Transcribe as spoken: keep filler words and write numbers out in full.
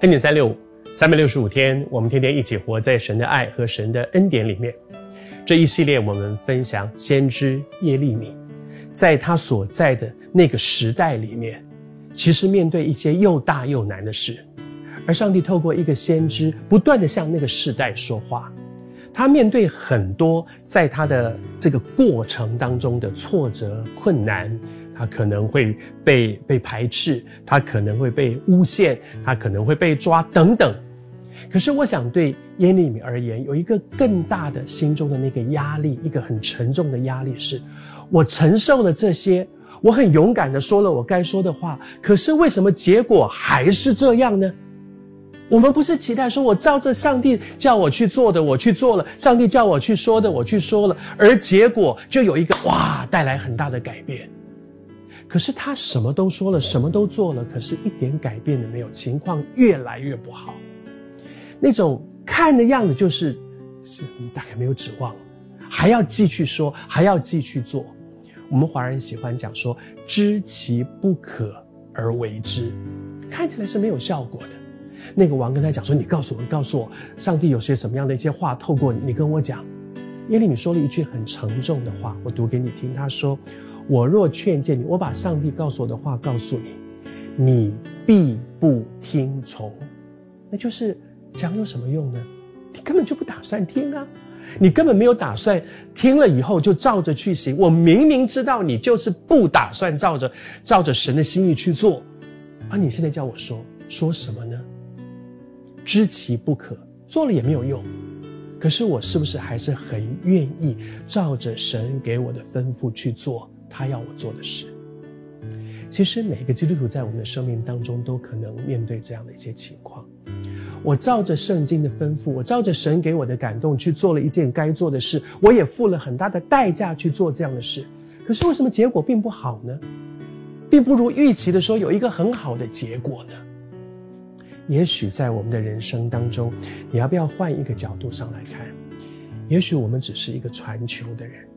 恩典三六五，三百六十五天，我们天天一起活在神的爱和神的恩典里面。这一系列我们分享先知耶利米，在他所在的那个时代里面，其实面对一些又大又难的事，而上帝透过一个先知不断地向那个世代说话。他面对很多在他的这个过程当中的挫折困难，他可能会被被排斥，他可能会被诬陷，他可能会被抓等等。可是我想对耶利米而言，有一个更大的心中的那个压力，一个很沉重的压力是，我承受了这些，我很勇敢的说了我该说的话，可是为什么结果还是这样呢？我们不是期待说我照着上帝叫我去做的我去做了，上帝叫我去说的我去说了，而结果就有一个哇带来很大的改变。可是他什么都说了，什么都做了，可是一点改变都没有，情况越来越不好。那种看的样子就是是大概没有指望，还要继续说，还要继续做。我们华人喜欢讲说知其不可而为之，看起来是没有效果的。那个王跟他讲说，你告诉我，告诉我上帝有些什么样的一些话透过你，你跟我讲。耶利米说了一句很沉重的话，我读给你听。他说，我若劝诫你，我把上帝告诉我的话告诉你，你必不听从。那就是讲有什么用呢？你根本就不打算听啊，你根本没有打算听了以后就照着去行。我明明知道你就是不打算照着照着神的心意去做，而你现在叫我说说什么呢？知其不可，做了也没有用。可是我是不是还是很愿意照着神给我的吩咐去做他要我做的事？其实每个基督徒在我们的生命当中都可能面对这样的一些情况。我照着圣经的吩咐，我照着神给我的感动去做了一件该做的事，我也付了很大的代价去做这样的事，可是为什么结果并不好呢？并不如预期的说有一个很好的结果呢？也许在我们的人生当中，你要不要换一个角度上来看？也许我们只是一个传球的人，